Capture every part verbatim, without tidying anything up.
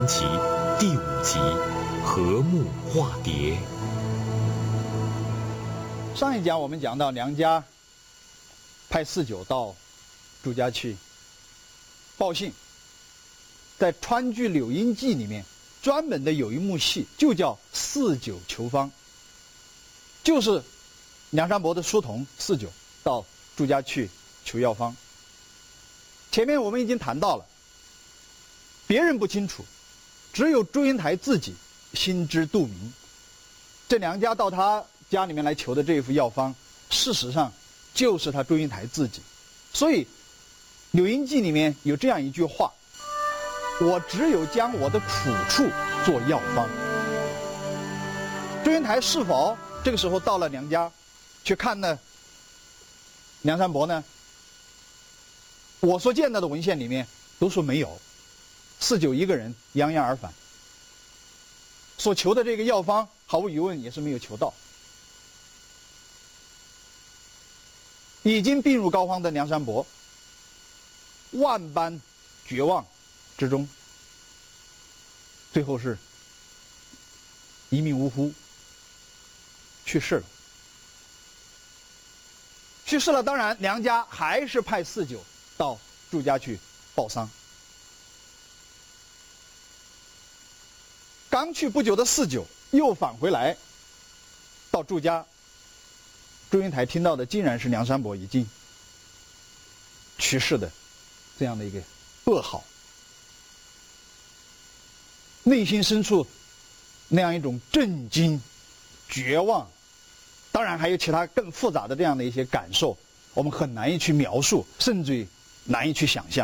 其第五集和睦化蝶。 上一讲我们讲到梁家派四九到朱家去报信，在川剧《柳阴记》里面专门的有一幕戏，就叫四九求方，就是梁山伯的书童四九到朱家去求药方。前面我们已经谈到了，别人不清楚，只有祝英台自己心知肚明。这梁家到他家里面来求的这一副药方，事实上就是他祝英台自己。所以《柳阴记》里面有这样一句话：我只有将我的苦处做药方。祝英台是否这个时候到了梁家去看呢梁山伯呢？我所见到的文献里面都说没有，四九一个人泱泱而返，所求的这个药方毫无疑问也是没有求到。已经病入膏肓的梁山伯，万般绝望之中，最后是一命呜呼去世了。去世了，当然梁家还是派四九到祝家去报丧。刚去不久的四九又返回来，到祝家，祝英台听到的竟然是梁山伯已经去世的这样的一个噩耗，内心深处那样一种震惊、绝望，当然还有其他更复杂的这样的一些感受，我们很难以去描述，甚至于难以去想象。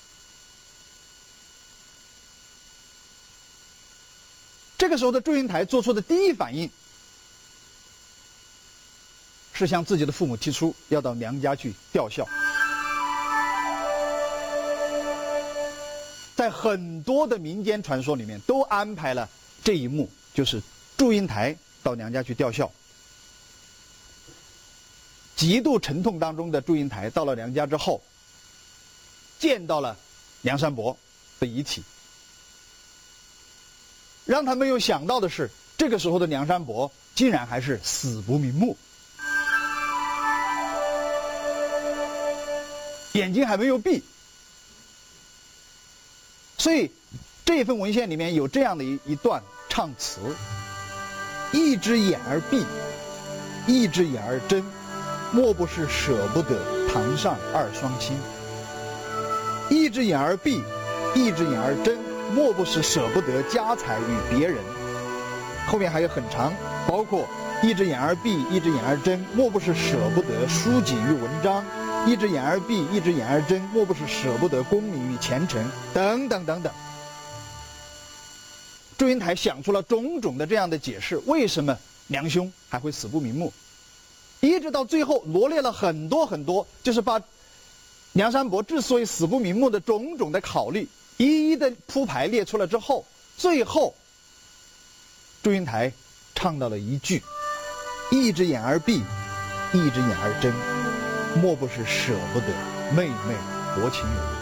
这个时候的祝英台做出的第一反应是向自己的父母提出要到娘家去吊孝。在很多的民间传说里面都安排了这一幕，就是祝英台到娘家去吊孝。极度沉痛当中的祝英台到了娘家之后，见到了梁山伯的遗体。让他没有想到的是，这个时候的梁山伯竟然还是死不瞑目，眼睛还没有闭。所以这份文献里面有这样的一一段唱词：一只眼儿闭，一只眼儿睁，莫不是舍不得堂上二双亲。一只眼儿闭，一只眼儿睁，莫不是舍不得家财与别人。后面还有很长，包括一只眼儿闭，一只眼儿睁，莫不是舍不得书籍与文章。一只眼儿闭，一只眼儿睁，莫不是舍不得功名与前程，等等等等。祝英台想出了种种的这样的解释，为什么梁兄还会死不瞑目，一直到最后罗列了很多很多，就是把梁山伯之所以死不瞑目的种种的考虑一一的铺排列出了之后，最后祝英台唱到了一句：一只眼儿闭，一只眼儿睁，莫不是舍不得妹妹薄情人。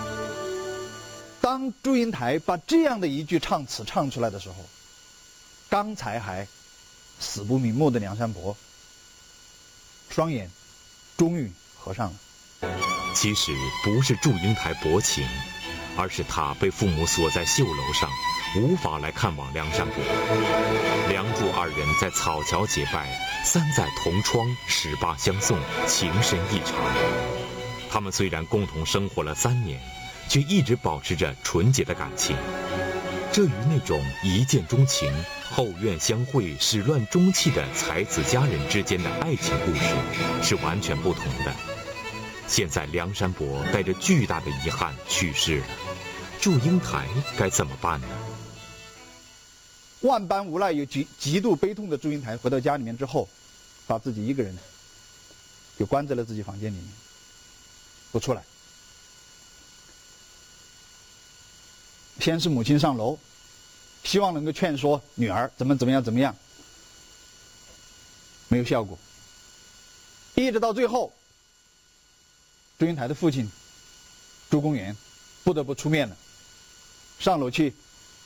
当祝英台把这样的一句唱词唱出来的时候，刚才还死不瞑目的梁山伯双眼终于合上了。 其实不是祝英台薄情，而是他被父母锁在绣楼上，无法来看望梁山伯。梁祝二人在草桥结拜，三载同窗，十八相送，情深意长。他们虽然共同生活了三年，却一直保持着纯洁的感情。这与那种一见钟情、后院相会、始乱终弃的才子佳人之间的爱情故事是完全不同的。现在梁山伯带着巨大的遗憾去世了，祝英台该怎么办呢？ 万般无奈又极极度悲痛的祝英台回到家里面之后，把自己一个人就关在了自己房间里面，不出来。先是母亲上楼，希望能够劝说女儿怎么怎么样怎么样，没有效果。一直到最后，祝英台的父亲朱公元不得不出面了，上楼去